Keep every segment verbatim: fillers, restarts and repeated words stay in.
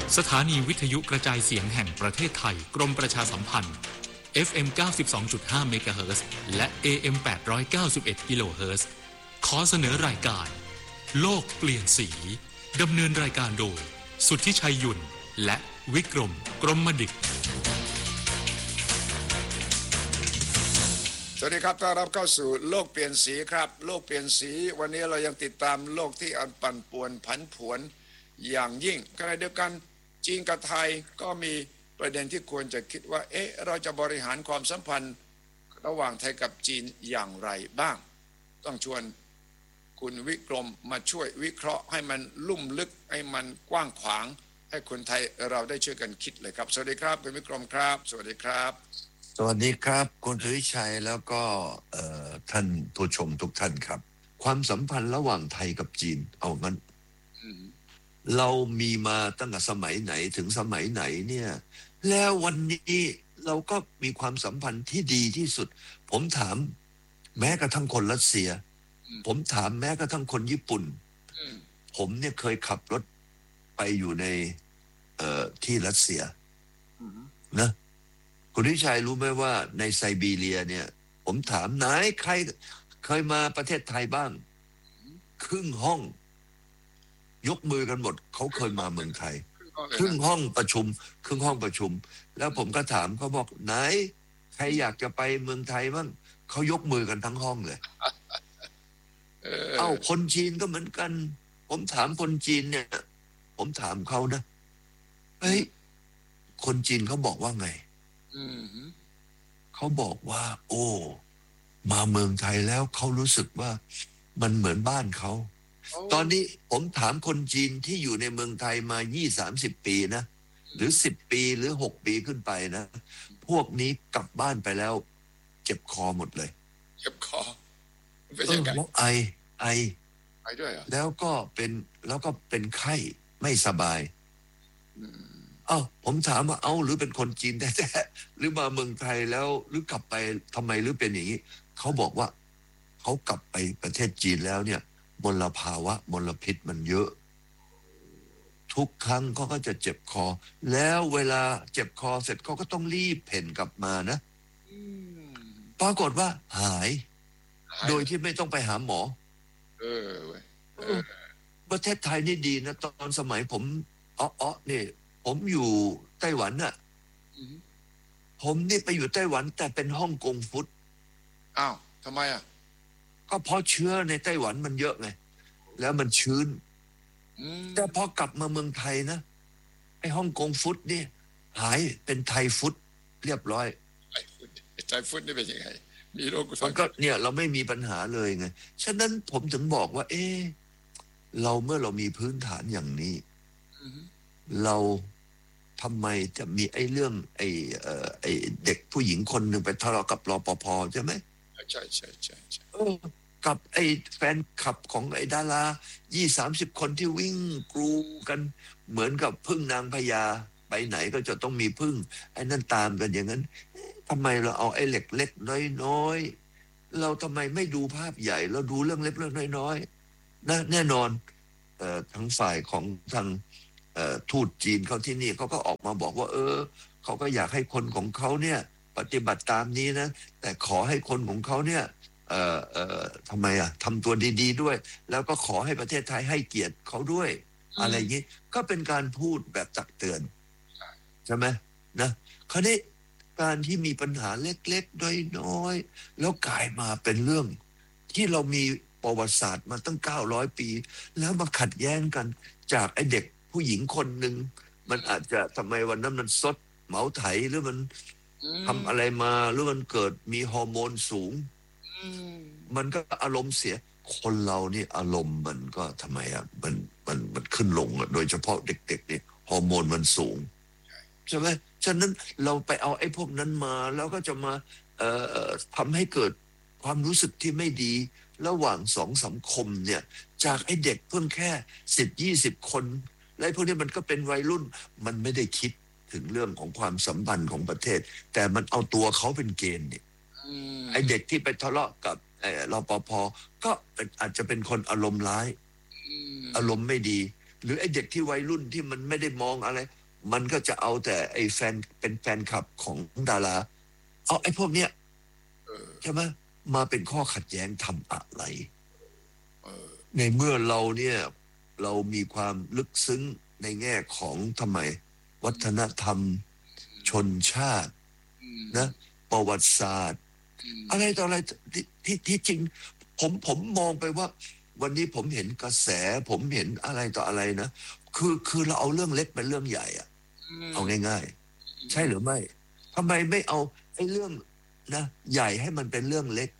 สถานีวิทยุกระจายเสียงแห่งประเทศไทยกรมประชาสัมพันธ์ เอฟ เอ็ม เก้าสิบสองจุดห้า เมกะเฮิรตซ์และ เอ เอ็ม แปดร้อยเก้าสิบเอ็ด กิโลเฮิรตซ์ขอเสนอรายการโลกเปลี่ยนสีดำเนินรายการโดยสุทธิชัยยุ่นและวิกรมกรมดิษฐ์สวัสดีครับต้อนรับเข้าสู่โลกเปลี่ยนสีครับโลกเปลี่ยนสีวันนี้เรายังติดตามโลกที่อันปั่นป่วนผันผวนอย่างยิ่งขณะเดียวกันจีนกับไทยก็มีประเด็นที่ควรจะคิดว่าเอ๊ะเราจะบริหารความสัมพันธ์ระหว่างไทยกับจีนอย่างไรบ้างต้องชวนคุณวิกรมมาช่วยวิเคราะห์ให้มันลุ่มลึกให้มันกว้างขวางให้คนไทยเราได้ช่วยกันคิดเลยครับสวัสดีครับคุณวิกรมครับสวัสดีครับสวัสดีครับคุณสุริชัยแล้วก็ท่านผู้ชมทุกท่านครับความสัมพันธ์ระหว่างไทยกับจีนเอางั้นเรามีมาตั้งแต่สมัยไหนถึงสมัยไหนเนี่ยแล้ววันนี้เราก็มีความสัมพันธ์ที่ดีที่สุดผมถามแม้กระทั่งคนรัสเซียผมถามแม้กระทั่งคนญี่ปุ่นผมเนี่ยเคยขับรถไปอยู่ในเอ่อที่รัสเซียนะคุณวิชัยรู้ไหมว่าในไซบีเรียเนี่ยผมถามไหนใครเคยมาประเทศไทยบ้างครึ่งห้องยกมือกันหมดเขาเคยมาเมืองไทยครึ่งห้องประชุมครึ่งห้องประชุมแล้วผมก็ถามเขาบอกไหนใครอยากจะไปเมืองไทยบ้างเขายกมือกันทั้งห้องเลยเอ้าคนจีนก็เหมือนกันผมถามคนจีนเนี่ยผมถามเขานะเฮ้ยคนจีนเขาบอกว่าไงเขาบอกว่าโอ้มาเมืองไทยแล้วเขารู้สึกว่ามันเหมือนบ้านเขาตอนนี้ผมถามคนจีนที่อยู่ในเมืองไทยมายี่สามสิบปีนะหรือสิบปีหรือหกปีขึ้นไปนะพวกนี้กลับบ้านไปแล้วเจ็บคอหมดเลยเจ็บคอเป็นยังไงไอไอไอด้วยเหรอแล้วก็เป็นแล้วก็เป็นไข้ไม่สบายเอ้าผมถามว่าเอ้าหรือเป็นคนจีนแท้ๆหรือมาเมืองไทยแล้วหรือกลับไปทำไมหรือเป็นอย่างนี้เขาบอกว่าเขากลับไปประเทศจีนแล้วเนี่ยมลภาวะมลพิษมันเยอะทุกครั้งเขาก็จะเจ็บคอแล้วเวลาเจ็บคอเสร็จเขาก็ต้องรีบเพ่นกลับมานะปรากฏว่าหายโดยที่ไม่ต้องไปหาหมอเออเออประเทศไทยนี่ดีนะตอนสมัยผมอ๋ออ๋อนี่ผมอยู่ไต้หวันน่ะผมนี่ไปอยู่ไต้หวันแต่เป็นฮ่องกงฟุตอ้าวทำไมอ่ะก็เพราะเชื้อในไต้หวันมันเยอะไงแล้วมันชื้นแต่พอกลับมาเมืองไทยนะไอ้ฮ่องกงฟุตนี่หายเป็นไทยฟุตเรียบร้อยไทยฟุตไทยฟุตนี่เป็นยังไงมีโรคกุศลก็เนี่ยเราไม่มีปัญหาเลยไงฉะนั้นผมถึงบอกว่าเออเราเมื่อเรามีพื้นฐานอย่างนี้เราทำไมจะมีไอ้เรื่องไอ้เอ่อไอ้เด็กผู้หญิงคนหนึ่งไปทะเลาะกับรปภใช่ไหมใช่ใช่ใช่ใช่กับไอ้แฟนคลับของไอ้ดารายี่สามสิบคนที่วิ่งกรูกันเหมือนกับพึ่งนางพญาไปไหนก็จะต้องมีพึ่งไอ้นั่นตามกันอย่างนั้นทำไมเราเอาไอ้เล็กเล็กน้อยๆเราทำไมไม่ดูภาพใหญ่เราดูเรื่องเล็กเรื่องน้อยๆนะแน่นอนเอ่อทั้งฝ่ายของทางเอ่อทูตจีนเขาที่นี่เขาก็ออกมาบอกว่าเออเขาก็อยากให้คนของเขาเนี่ยปฏิบัติตามนี้นะแต่ขอให้คนของเขาเนี่ยเอ่อเอ่อทำไมอ่ะทำตัวดีๆด้วยแล้วก็ขอให้ประเทศไทยให้เกียรติเขาด้วยอะไรอย่างนี้ก็เป็นการพูดแบบตักเตือนใช่ไหมนะคราวนี้การที่มีปัญหาเล็กๆน้อยๆแล้วกลายมาเป็นเรื่องที่เรามีประวัติศาสตร์มาตั้งเก้าร้อยปีแล้วมาขัดแย้งกันจากไอ้เด็กผู้หญิงคนหนึ่งมันอาจจะทำไมวันนั้นมันซดเหมาไถหรือมันทำอะไรมาหรือมันเกิดมีฮอร์โมนสูงมันก็อารมณ์เสียคนเรานี่อารมณ์มันก็ทำไมอ่ะมันมันมันขึ้นลงโดยเฉพาะเด็กๆนี่ฮอร์โมนมันสูงใช่ไหมฉะนั้นเราไปเอาไอ้พวกนั้นมาแล้วก็จะมาเอ่อทำให้เกิดความรู้สึกที่ไม่ดีระหว่างสองสังคมเนี่ยจากไอ้เด็กเพิ่งแค่สิบยี่สิบคนและพวกนี้มันก็เป็นวัยรุ่นมันไม่ได้คิดถึงเรื่องของความสัมพันธ์ของประเทศแต่มันเอาตัวเขาเป็นเกณฑ์เนี่ยไอ้เด็กที่ไปทะเลาะกับไอ้รปภก็อาจจะเป็นคนอารมณ์ร้ายอารมณ์ไม่ดีหรือไอ้เด็กที่วัยรุ่นที่มันไม่ได้มองอะไรมันก็จะเอาแต่ไอ้แฟนเป็นแฟนคลับของดาราเอาไอ้พวกเนี้ยใช่ไหมมาเป็นข้อขัดแย้งทำอะไรในเมื่อเราเนี่ยเรามีความลึกซึ้งในแง่ของทำไมวัฒนธรรมชนชาตินะประวัติศาสตร์อะไรต่ออะไรที่ที่ที่จริงผมผมมองไปว่าวันนี้ผมเห็นกระแสผมเห็นอะไรต่ออะไรนะคือคือเราเอาเรื่องเล็กเป็นเรื่องใหญ่อะเอาง่ายๆใช่หรือไม่ทำไมไม่เอาไอ้เรื่องนะใหญ่ให้มันเป็นเรื่องเล็ก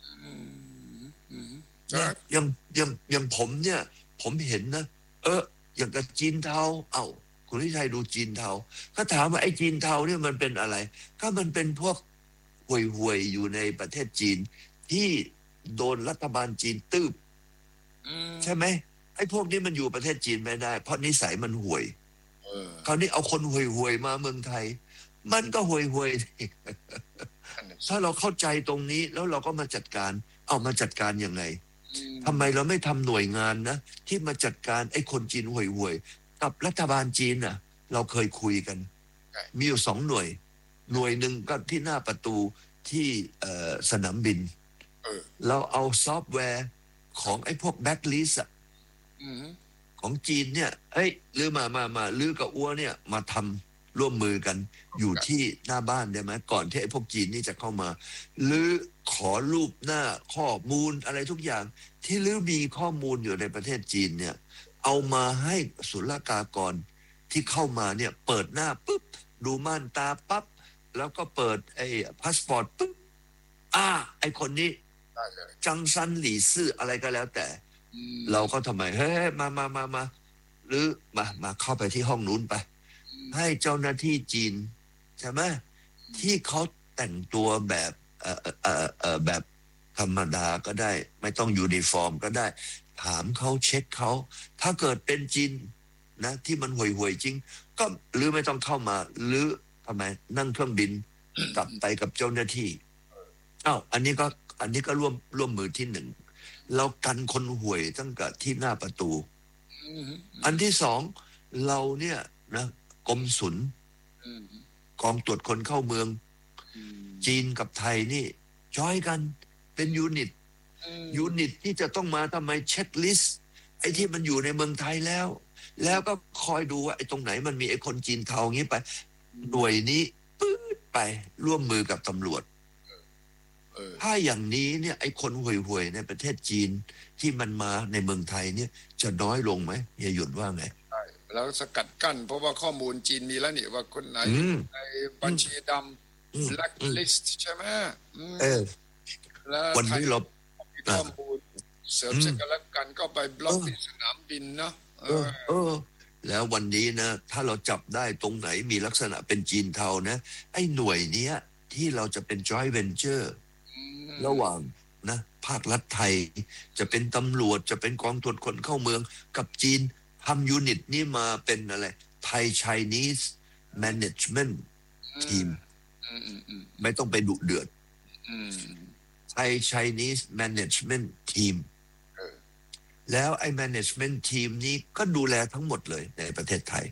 นะอย่างอย่างอย่างผมเนี่ยผมเห็นนะเอออย่างกับจีนเทาเอ้าคุณทิชัยดูจีนเทาก็ถามว่าไอ้จีนเทาเนี่ยมันเป็นอะไรก็มันเป็นพวกห่วยๆอยู่ในประเทศจีนที่โดนรัฐบาลจีนตืบใช่ไหมไอ้พวกนี้มันอยู่ประเทศจีนไม่ได้เพราะนิสัยมันห่วยคราวนี้เอาคนห่วยๆมาเมืองไทยมันก็ห่วยๆถ้าเราเข้าใจตรงนี้แล้วเราก็มาจัดการเอามาจัดการยังไงทำไมเราไม่ทำหน่วยงานนะที่มาจัดการไอ้คนจีนห่วยๆกับรัฐบาลจีนน่ะเราเคยคุยกันมีอยู่สองหน่วยหน่วยหนึ่งก็ที่หน้าประตูที่สนามบินเราเอาซอฟต์แวร์ของไอ้พวกแบ็คลิสต์ของจีนเนี่ยเฮ้ยลือมามามาลือกับอ้วเนี่ยมาทำร่วมมือกันอยู่ที่หน้าบ้านได้ไหมก่อนที่ไอ้พวกจีนนี่จะเข้ามาลือขอรูปหน้าข้อมูลอะไรทุกอย่างที่ลือมีข้อมูลอยู่ในประเทศจีนเนี่ยเอามาให้ศุลกากรที่เข้ามาเนี่ยเปิดหน้าปุ๊บดูม่านตาปั๊บแล้วก็เปิดไอ้พาสปอร์ตปุ๊บอ่าไอ้คนนี้จังซันหลี่ซื่ออะไรก็แล้วแต่เราก็ทำไมเฮ้ยมามามามาหรือมามาเข้าไปที่ห้องนู้นไปให้เจ้าหน้าที่จีนใช่ไหมที่เขาแต่งตัวแบบเอ่อเอ่อเอ่อแบบธรรมดาก็ได้ไม่ต้องยูนิฟอร์มก็ได้ถามเขาเช็คเขาถ้าเกิดเป็นจีนนะที่มันห่วยๆจริงก็หรือไม่ต้องเข้ามาหรือทำไมนั่งเครื่องบินกลับไปกับเจ้าหน้าที่อ้าวอันนี้ก็อันนี้ก็ร่วมร่วมมือที่หนึ่งเรากันคนห่วยตั้งแต่ที่หน้าประตูอันที่สองเราเนี่ยนะกรมศุลกองตรวจคนเข้าเมืองจีนกับไทยนี่จอยกันเป็นยูนิตยูนิตที่จะต้องมาทำไมเช็คลิสต์ไอ้ที่มันอยู่ในเมืองไทยแล้วแล้วก็คอยดูว่าไอ้ตรงไหนมันมีไอ้คนจีนเทาอย่างนี้ไปหน่วยนี้ปื๊ดไปร่วมมือกับตำรวจถ้าอย่างนี้เนี่ยไอ้คนห่วยๆในประเทศจีนที่มันมาในเมืองไทยเนี่ยจะน้อยลงไหมเฮียหยุ่นว่าไงแล้วสกัดกั้นเพราะว่าข้อมูลจีนมีแล้วนี่ว่าคนไหนในบัญชีดำ blacklist ใช่ไหมเออแล้ววันนี้เราข้อมูลเสริมซึ่งกันและกันก็ไปบล็อกที่สนามบินเนาะเออเออแล้ววันนี้นะถ้าเราจับได้ตรงไหนมีลักษณะเป็นจีนเทานะไอ้หน่วยเนี้ยที่เราจะเป็น joint venture ระหว่างนะภาครัฐไทยจะเป็นตำรวจจะเป็นกองตรวจคนเข้าเมืองกับจีนทำยูนิตนี้มาเป็นอะไรไทย Chinese Management Team ไม่ต้องไปดุเดือดไทย Chinese Management Team แล้วไอ้ Management Team นี้ก็ดูแลทั้งหมดเลยในประเทศไทย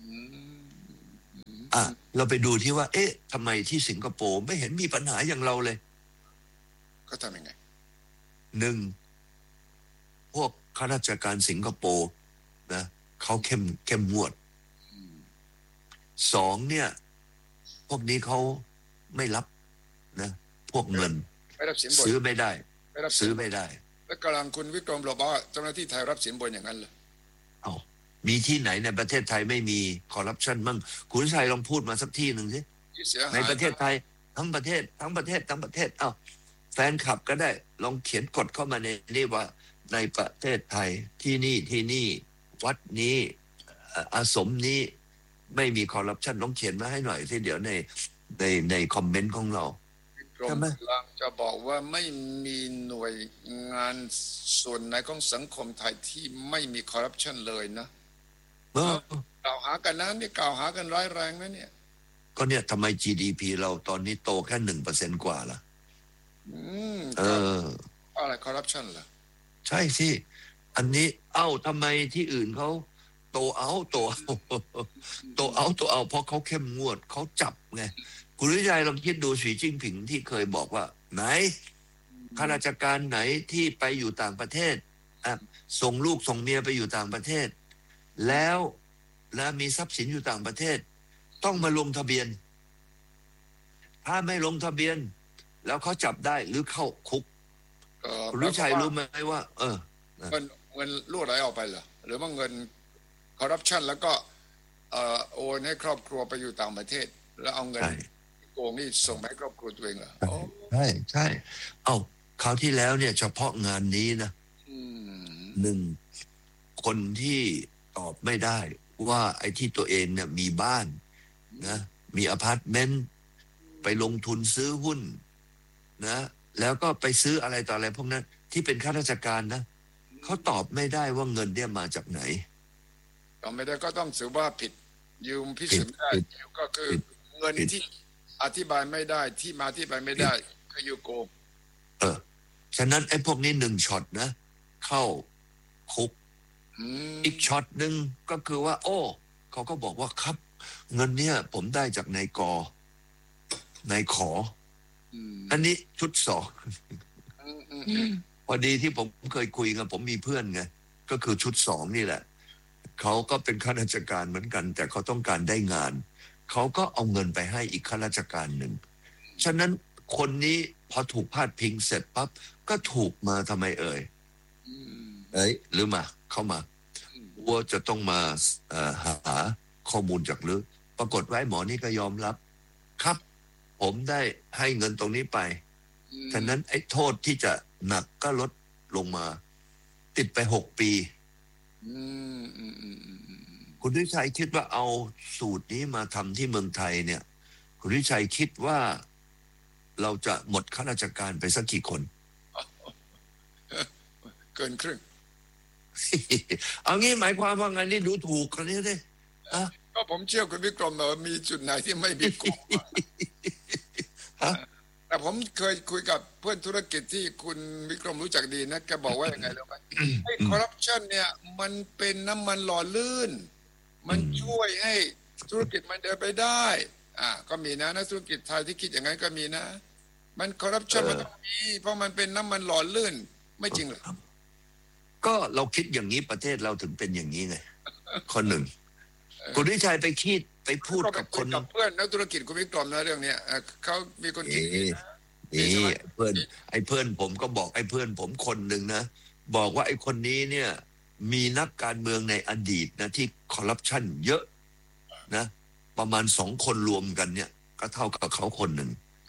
อ่ะเราไปดูที่ว่าเอ๊ะทำไมที่สิงคโปร์ไม่เห็นมีปัญหาอย่างเราเลยก็ทำยังไงหนึ่งพวกข้าราชการสิงคโปร์นะเขาเข้มเข้มงวดสองเนี่ยพวกนี้เขาไม่รับนะพวกเงินซื้อไม่ได้ซื้อไม่ได้แล้วกำลังคุณวิกรมบอกว่าเจ้าหน้าที่ไทยรับสินบนอย่างนั้นเหรอเอ้ามีที่ไหนในประเทศไทยไม่มีคอร์รัปชันมั่งคุณชัยลองพูดมาสักที่หนึ่งสิในประเทศไทยทั้งประเทศทั้งประเทศทั้งประเทศเอ้าแฟนคลับก็ได้ลองเขียนกฎเข้ามาในนี้ว่าในประเทศไทยที่นี่ที่นี่วัดนี้อาสมนี้ไม่มีคอร์รัปชันลองเขียนมาให้หน่อยสิเดี๋ยวในในในคอมเมนต์ของเรากรมกำลังจะบอกว่าไม่มีหน่วยงานส่วนไหนของสังคมไทยที่ไม่มีคอร์รัปชันเลยนะกล่าวหากันนะนี่กล่าวหากันร้ายแรงนะเนี่ยก็เนี่ยทำไม จี ดี พี เราตอนนี้โตแค่หนึ่งเปอร์เซ็นต์กว่าล่ะเอออะไรคอร์รัปชันล่ะใช่สิอันนี้เอ้าทำไมที่อื่นเขาโตเอาโตเอาโตเอาโตเอาเพราะเขาเข้มงวดเขาจับไงคุณวิชัยลองคิดดูสีจิ้งผิงที่เคยบอกว่าไหนข้าราชการไหนที่ไปอยู่ต่างประเทศอ่ะส่งลูกส่งเมียไปอยู่ต่างประเทศแล้วแล้วมีทรัพย์สินอยู่ต่างประเทศต้องมาลงทะเบียนถ้าไม่ลงทะเบียนแล้วเขาจับได้หรือเข้าคุกคุณวิชัยรู้ไหมว่าเออเงินเงินรั่วไหลออกไปเหรอหรือว่าเงินคอร์รัปชันแล้วก็โอนให้ครอบครัวไปอยู่ต่างประเทศแล้วเอาเงินโกงนี่ส่งไปให้ครอบครัวตัวเองเหรอใช่ใช่เอ้าคราวที่แล้วเนี่ยเฉพาะงานนี้นะหนึ่งคนที่ตอบไม่ได้ว่าไอ้ที่ตัวเองเนี่ยมีบ้านนะมีอพาร์ตเมนต์ไปลงทุนซื้อหุ้นนะแล้วก็ไปซื้ออะไรต่ออะไรพวกนั้นที่เป็นข้าราชการนะเขาตอบไม่ได้ว่าเงินเนี่ยมาจากไหนตอบไม่ได้ก็ต้องถือว่าผิดยืมพิสูจน์ได้ก็คือเงินที่อธิบายไม่ได้ที่มาที่ไปไม่ได้คือยูโกเออฉะนั้นไอ้พวกนี้หนึ่งช็อตนะเข้าคุกอีกช็อตหนึ่งก็คือว่าโอ้เขาก็บอกว่าครับเงินเนี่ยผมได้จากนายกนายขออันนี้ชุดสองพอดีที่ผมเคยคุยกับผมมีเพื่อนไงก็คือชุดสองนี่แหละเขาก็เป็นข้าราชการเหมือนกันแต่เขาต้องการได้งานเขาก็เอาเงินไปให้อีกข้าราชการหนึ่งฉะนั้นคนนี้พอถูกพาดพิงเสร็จปั๊บก็ถูกมาทำไมเอ่ยเอ้ยหรือมาเข้ามาว่าจะต้องมาหาข้อมูลจากหรือปรากฏว่าหมอนี่ก็ยอมรับครับผมได้ให้เงินตรงนี้ไปฉะนั้นไอ้โทษที่จะหนักก็ลดลงมาติดไปหกปีคุณวิชัยคิดว่าเอาสูตรนี้มาทำที่เมืองไทยเนี่ยคุณวิชัยคิดว่าเราจะหมดข้าราชการไปสักกี่คนเกินครึ่งเอางี้หมายความว่าไงนี่ดูถูกกันนี่ดิก็ผมเชื่อคุณวิกรมว่ามีจุดไหนที่ไม่มีโกงแต่ผมเคยคุยกับเพื่อนธุรกิจที่คุณวิกรมรู้จักดีนะแกบอกว่าอย่างไงรู้ไหมไอ้คอร์รัปชันเนี่ยมันเป็นน้ำมันหล่อลื่นมันช่วยให้ธุรกิจมันเดินไปได้อ่าก็มีนะนักธุรกิจไทยที่คิดอย่างนั้นก็มีนะมันคอร์รัปชันมันต้องมีเพราะมันเป็นน้ำมันหล่อลื่นไม่จริงเหรอก็เราคิดอย่างนี้ประเทศเราถึงเป็นอย่างนี้ไงคนหนึ่งคุณวิชัยไปคิดไปพูดกับคนเพื่อนนักธุรกิจคุณวิกรมนะเรื่องเนี้ยเขามีคนคิดนี่เพื่อนไอ้เพื่อนผมก็บอกไอ้เพื่อนผมคนหนึ่งนะบอกว่าไอ้คนนี้เนี่ยมีนักการเมืองในอดีตนะที่คอร์รัปชันเยอะนะประมาณสองคนรวมกันเนี่ยก็เท่ากับเขาคนหนึ่ง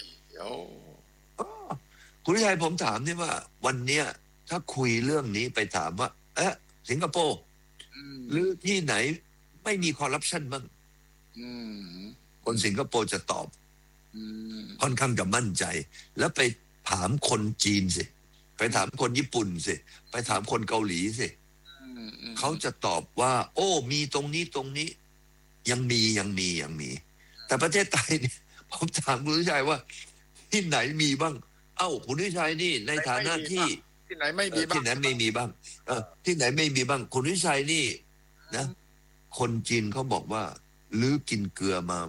คุณวิชัยผมถามนี่ว่าวันเนี้ยถ้าคุยเรื่องนี้ไปถามว่าเอ๊ะสิงคโปร์หรือที่ไหนไม่มีคอร์รัปชันบ้างคนสิงคโปร์จะตอบค่อนข้างจะมั่นใจแล้วไปถามคนจีนสิไปถามคนญี่ปุ่นสิไปถามคนเกาหลีสิเขาจะตอบว่าโอ้มีตรงนี้ตรงนี้ยังมียังมียังมีแต่ประเทศไทยเนี่ยผมถามคุณวิชัยว่าที่ไหนมีบ้างเอ้าคุณวิชัยนี่ในฐานะที่ที่ไหนไม่มีบ้างที่ไหนไม่มีบ้างเออที่ไหนไม่มีบ้างคุณวิชัยนี่นะคนจีนเขาบอกว่าลื้อกินเกลือมา